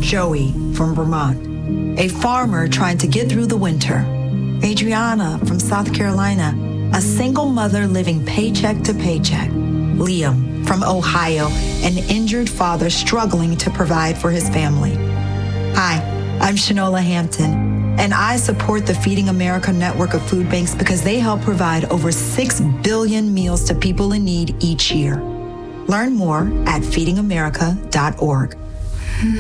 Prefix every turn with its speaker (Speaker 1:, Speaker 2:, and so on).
Speaker 1: Joey from Vermont, a farmer trying to get through the winter. Adriana from South Carolina, a single mother living paycheck to paycheck. Liam from Ohio, an injured father struggling to provide for his family. Hi, I'm Shanola Hampton, and I support the Feeding America network of food banks because they help provide over 6 billion meals to people in need each year. Learn more at feedingamerica.org.